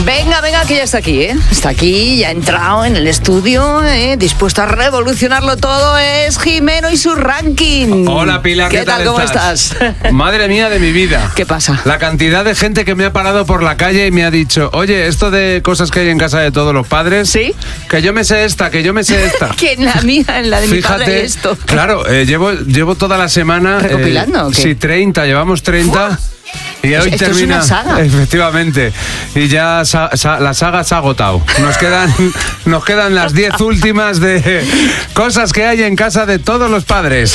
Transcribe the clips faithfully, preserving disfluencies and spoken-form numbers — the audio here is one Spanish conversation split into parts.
Venga, venga, que ya está aquí, ¿eh? Está aquí, ya ha entrado en el estudio, ¿eh? Dispuesto a revolucionarlo todo, es Jimeno y su ranking. Hola, Pilar, ¿qué, ¿qué tal? tal ¿Cómo estás? estás? Madre mía de mi vida. ¿Qué pasa? La cantidad de gente que me ha parado por la calle y me ha dicho, oye, esto de cosas que hay en casa de todos los padres, ¿sí? Que yo me sé esta, que yo me sé esta. Que en la mía, en la de Fíjate, mi padre esto. Claro, eh, llevo, llevo toda la semana... ¿Recopilando eh, o qué? Sí, treinta, llevamos treinta... ¡Fua! Y hoy Esto termina, es una saga. Efectivamente, y ya sa, sa, la saga se ha agotado. Nos quedan, nos quedan las diez últimas de cosas que hay en casa de todos los padres.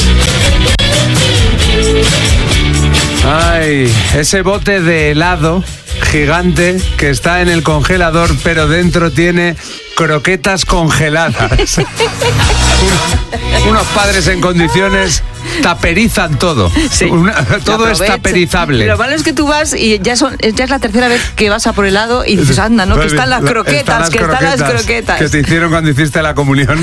Ay, ese bote de helado gigante que está en el congelador, pero dentro tiene croquetas congeladas. Unos padres en condiciones taperizan todo. Sí, Una, todo es taperizable. Lo malo es que tú vas y ya, son, ya es la tercera vez que vas a por helado y dices, anda, no, que están las croquetas, están las que croquetas, están las croquetas. Que te hicieron cuando hiciste la comunión.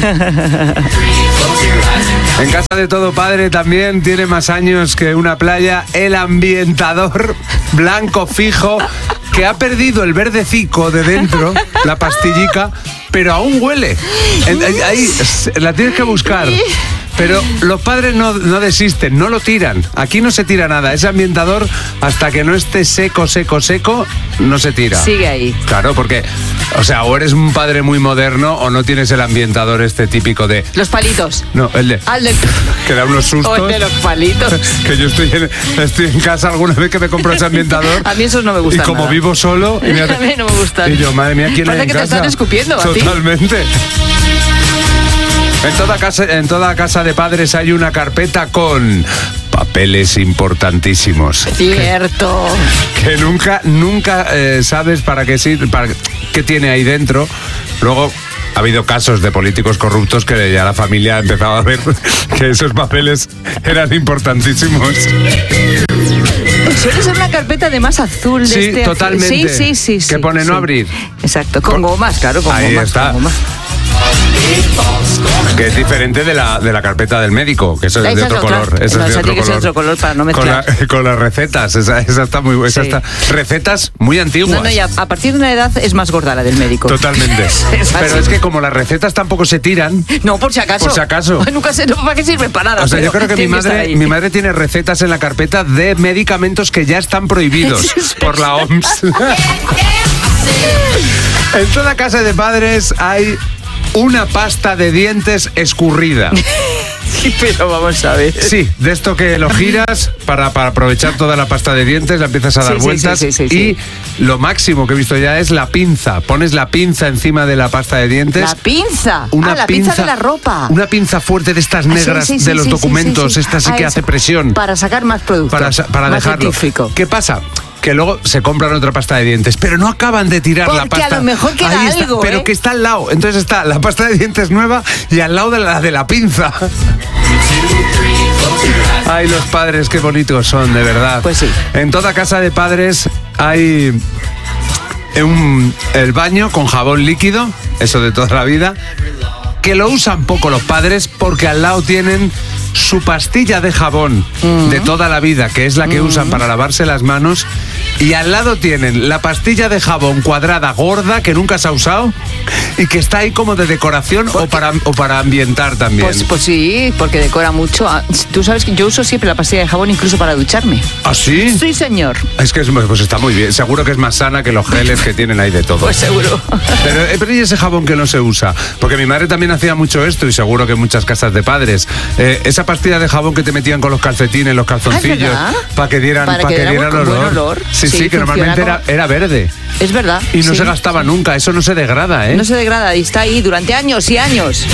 En casa de todo padre también tiene más años que una playa el ambientador blanco fijo que ha perdido el verdecico de dentro, la pastillica, pero aún huele. Ahí la tienes que buscar. Pero los padres no, no desisten, no lo tiran. Aquí no se tira nada. Ese ambientador, hasta que no esté seco, seco, seco, no se tira. Sigue ahí. Claro, porque, o sea, o eres un padre muy moderno o no tienes el ambientador este típico de... Los palitos. No, el de... Al de... Que da unos sustos. O el de los palitos. Que yo estoy en, estoy en casa alguna vez que me compro ese ambientador. A mí esos no me gustan. Y como nada. vivo solo... Y me hace... A mí no me gustan. Y yo, madre mía, ¿quién hay en que casa? te están escupiendo a ti. Totalmente. En toda casa, en toda casa de padres hay una carpeta con papeles importantísimos. Cierto. Que, que nunca, nunca eh, sabes para qué sirve, para qué tiene ahí dentro. Luego ha habido casos de políticos corruptos que ya la familia ha empezado a ver que esos papeles eran importantísimos. Suele ser una carpeta de más azul. De Sí, este totalmente. Sí, sí, sí. Que sí, pone sí. no abrir. Exacto, con, con gomas, claro, con ahí gomas. está. Con gomas. Que es diferente de la, de la carpeta del médico, que eso es esa de otro es otra. color. Eso no, es de esa otro tiene que ser color. otro color para no Con, mezclar. la, con las recetas, esa, esa está muy esa Sí. está, recetas muy antiguas. No, no, ya a partir de una edad es más gorda la del médico. Totalmente. Es Pero así. es que como las recetas tampoco se tiran. No, por si acaso. Por si acaso. Nunca sé no, para qué sirve para nada. O sea, pero yo creo que mi tiene estar madre, ahí. mi madre tiene recetas en la carpeta de medicamentos que ya están prohibidos por la O M S. En toda casa de padres hay una pasta de dientes escurrida. Sí, pero vamos a ver. Sí, de esto que lo giras para, para aprovechar toda la pasta de dientes, la empiezas a dar Sí, sí, vueltas sí, sí, sí, y sí. lo máximo que he visto ya es la pinza. Pones la pinza encima de la pasta de dientes. La pinza. Una ah, la pinza, de la ropa. Una pinza fuerte de estas negras Ah, sí, sí, de sí, los sí, documentos, sí, sí, sí. esta sí Ah, que esa. hace presión. Para sacar más producto. Para, sa- para más dejarlo. científico. ¿Qué pasa? Que luego se compran otra pasta de dientes, pero no acaban de tirar la Porque a pasta. lo mejor queda Ahí está, algo, pero ¿eh? que está al lado. Entonces está la pasta de dientes nueva y al lado de la de la pinza. Ay, los padres, qué bonitos son, de verdad. Pues sí. En toda casa de padres hay un, el baño con jabón líquido, eso de toda la vida, que lo usan poco los padres porque al lado tienen su pastilla de jabón uh-huh. de toda la vida, que es la que uh-huh. usan para lavarse las manos, y al lado tienen la pastilla de jabón cuadrada gorda que nunca se ha usado y que está ahí como de decoración o para, o para ambientar también. Pues, pues sí, porque decora mucho. Tú sabes que yo uso siempre la pastilla de jabón incluso para ducharme. ¿Ah, sí? Sí, señor. Es que es, pues está muy bien. Seguro que es más sana que los geles que tienen ahí de todo. Pues seguro. Pero, pero ¿y ese jabón que no se usa? Porque mi madre también hacía mucho esto y seguro que en muchas casas de padres. Eh, esa pastilla de jabón que te metían con los calcetines, los calzoncillos, ¿Ah, para que dieran, para pa que que diera dieran buen, olor. buen olor. Sí, sí, sí que normalmente como... era, era verde. Es verdad. Y no sí. se gastaba nunca, eso no se degrada, ¿eh? No se degrada y está ahí durante años y años.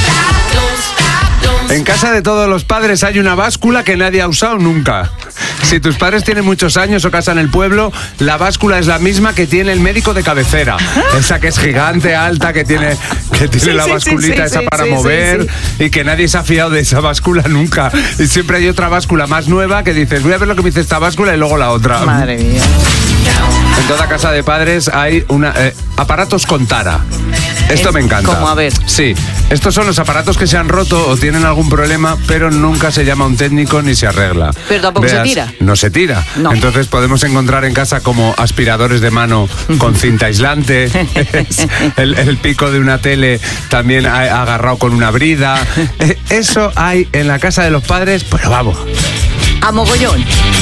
En casa de todos los padres hay una báscula que nadie ha usado nunca. Si tus padres tienen muchos años o casa en el pueblo, la báscula es la misma que tiene el médico de cabecera. Esa que es gigante, alta, que tiene, que tiene sí, la sí, basculita sí, esa sí, para sí, mover sí, sí. y que nadie se ha fiado de esa báscula nunca. Y siempre hay otra báscula más nueva que dices, voy a ver lo que me dice esta báscula y luego la otra. Madre mía. En en toda casa de padres hay una, eh, aparatos con tara. Esto Es me encanta. como, a ver. Sí, estos son los aparatos que se han roto o tienen algún problema, pero nunca se llama a un técnico ni se arregla. Pero tampoco se tira. No se tira. No. Entonces podemos encontrar en casa como aspiradores de mano con cinta aislante, el, el pico de una tele también a- agarrado con una brida. Eh, Eso hay en la casa de los padres, pero vamos. A mogollón.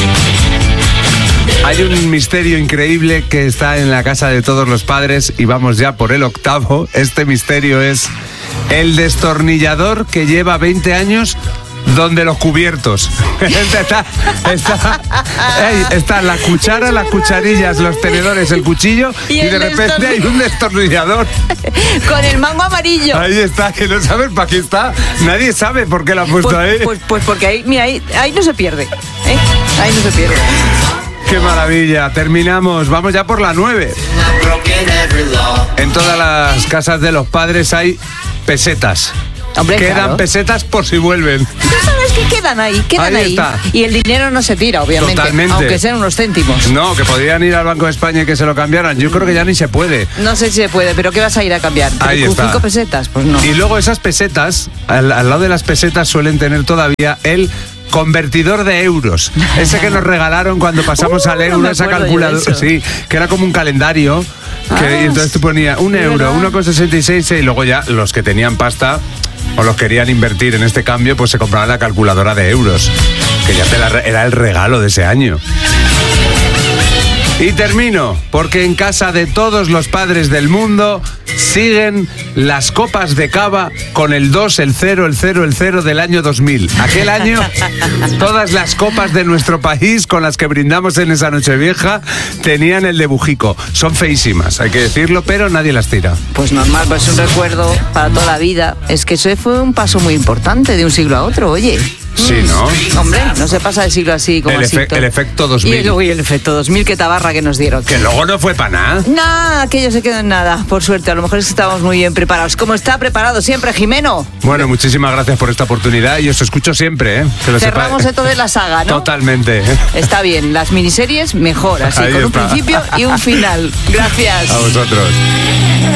Hay un misterio increíble que está en la casa de todos los padres y vamos ya por el octavo. Este misterio es el destornillador que lleva veinte años donde los cubiertos. está, está, ey, están las cucharas, las cucharillas, los tenedores, el cuchillo y, Y el de repente destorni- hay un destornillador. Con el mango amarillo. Ahí está, que no sabes para qué está. Nadie sabe por qué lo ha puesto Pues, ahí. pues, pues porque ahí, mira, ahí, ahí no se pierde. ¿eh? Ahí no se pierde. ¡Qué maravilla! Terminamos. Vamos ya por la nueve. En todas las casas de los padres hay pesetas. Hombre, Quedan claro. pesetas por si vuelven. Tú sabes que quedan ahí, quedan Ahí ahí. está. Y el dinero no se tira, obviamente. Totalmente. Aunque sean unos céntimos. No, que podrían ir al Banco de España y que se lo cambiaran. Yo creo que ya ni se puede. No sé si se puede, pero ¿qué vas a ir a cambiar? Ahí ¿Con está. cinco pesetas? Pues no. Y luego esas pesetas, al, al lado de las pesetas suelen tener todavía el convertidor de euros. Ese que nos regalaron cuando pasamos Uh, al no euro, me esa acuerdo yo de calculadora. eso. Sí, que era como un calendario. Que, Ah, y entonces tú ponías un de euro, verdad. uno con sesenta y seis y luego ya los que tenían pasta o los querían invertir en este cambio, pues se compraban la calculadora de euros. Que ya te la re- era el regalo de ese año. Y termino, porque en casa de todos los padres del mundo siguen las copas de cava con el dos, el cero, el cero, el cero del año dos mil. Aquel año, todas las copas de nuestro país con las que brindamos en esa Nochevieja tenían el de Bujico. Son feísimas, hay que decirlo, pero nadie las tira. Pues normal, pues un recuerdo para toda la vida. Es que eso fue un paso muy importante de un siglo a otro, oye. Sí, ¿no? Hombre, no se pasa de siglo así como El, así. efe- todo. el efecto dos Y mil. luego y el efecto dos mil, qué tabarra que nos dieron. Que luego no fue para nada. Nada, aquello se quedó en nada, por suerte. A lo mejor es que estábamos muy bien preparados. Como está preparado siempre, Jimeno. Bueno, muchísimas gracias por esta oportunidad y os escucho siempre, ¿eh? Que lo Cerramos sepáis. entonces la saga, ¿no? Totalmente. Está bien, las miniseries mejor, así, Ahí con un está. principio y un final. Gracias. A vosotros.